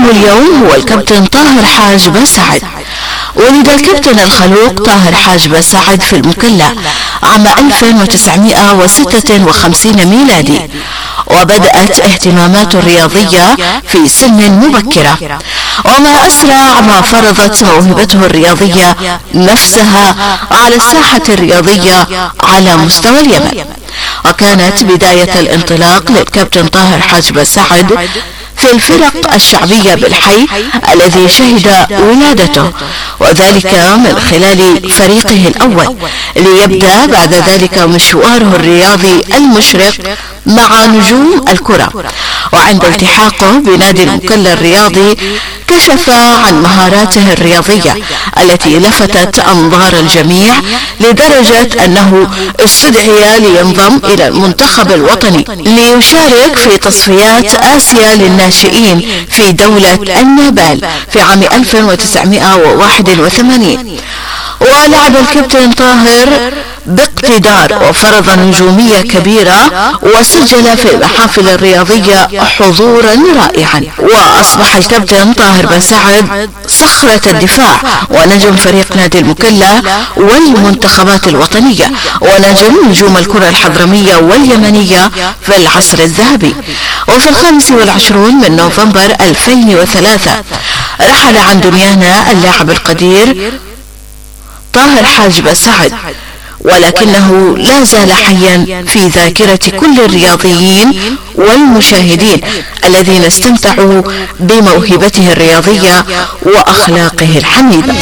ضيفكم اليوم هو الكابتن طاهر حاج بسعد. ولد الكابتن الخلوق طاهر حاج بسعد في المكلا عام 1956 ميلادي، وبدأت اهتماماته الرياضية في سن مبكرة، وما أسرع ما فرضت موهبته الرياضية نفسها على الساحة الرياضية على مستوى اليمن. وكانت بداية الانطلاق للكابتن طاهر حاج بسعد في الفرق الشعبية بالحي الذي شهد ولادته، وذلك من خلال فريقه الأول، ليبدأ بعد ذلك مشواره الرياضي المشرق مع نجوم الكرة. وعند التحاقه بنادي المكلا الرياضي كشف عن مهاراته الرياضية التي لفتت أنظار الجميع، لدرجة أنه استدعي لينضم إلى المنتخب الوطني ليشارك في تصفيات آسيا للناشئين في دولة النيبال في عام 1981. ولعب الكابتن طاهر باقتدار وفرض نجومية كبيرة، وسجل في المحافل الرياضية حضورا رائعا. وأصبح الكابتن طاهر بسعد صخرة الدفاع ونجم فريق نادي المكلا والمنتخبات الوطنية، ونجم نجوم الكرة الحضرمية واليمنية في العصر الذهبي. وفي 25 من نوفمبر 2003 رحل عن دنيانا اللاعب القدير طاهر حاج بسعد، ولكنه لا زال حيا في ذاكرة كل الرياضيين والمشاهدين الذين استمتعوا بموهبته الرياضية وأخلاقه الحميدة.